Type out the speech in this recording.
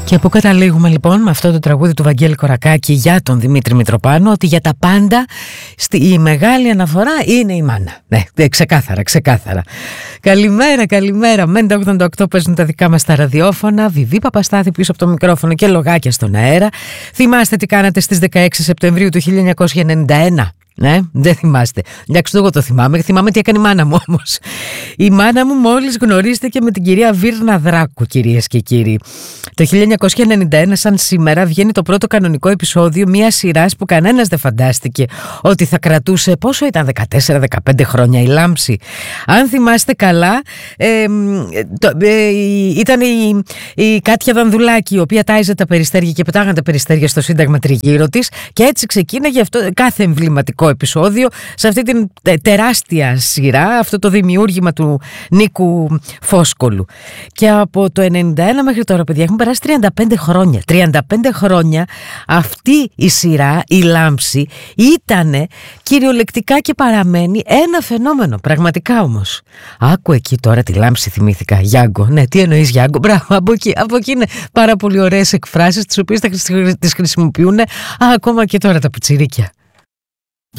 Και πού καταλήγουμε λοιπόν με αυτό το τραγούδι του Βαγγέλη Κορακάκη για τον Δημήτρη Μητροπάνο? Ότι για τα πάντα η μεγάλη αναφορά είναι η μάνα. Ναι, ξεκάθαρα. Καλημέρα. Μέντα 88 παίζουν τα δικά μας τα ραδιόφωνα. Βιβί Παπαστάθη πίσω από το μικρόφωνο και λογάκια στον αέρα. Θυμάστε τι κάνατε στις 16 Σεπτεμβρίου του 1991? Ναι, δεν θυμάστε. Εντάξει, εγώ το θυμάμαι. Θυμάμαι τι έκανε η μάνα μου όμως. Η μάνα μου μόλις γνωρίστηκε με την κυρία Βίρνα Δράκου, κυρίες και κύριοι. Το 1991, σαν σήμερα, βγαίνει το πρώτο κανονικό επεισόδιο μιας σειράς που κανένας δεν φαντάστηκε ότι θα κρατούσε, πόσο ήταν, 14-15 χρόνια, η Λάμψη. Αν θυμάστε καλά, ήταν η Κάτια Δανδουλάκη, η οποία τάιζε τα περιστέρια και πετάγανε τα περιστέρια στο Σύνταγμα τριγύρω της, και έτσι ξεκίναγε αυτό, κάθε εμβληματικό επεισόδιο σε αυτή την τεράστια σειρά, αυτό το δημιούργημα του Νίκου Φόσκολου. Και από το 91 μέχρι τώρα, παιδιά, έχουν περάσει 35 χρόνια. 35 χρόνια αυτή η σειρά, η Λάμψη, ήτανε κυριολεκτικά και παραμένει ένα φαινόμενο. Πραγματικά όμως. Άκου εκεί τώρα τη Λάμψη, θυμήθηκα. Γιάγκο. Ναι, τι εννοείς Γιάγκο? Μπράβο, από εκεί είναι πάρα πολύ ωραίες εκφράσεις, τις οποίες τις χρησιμοποιούν ακόμα και τώρα τα πιτσιρίκια.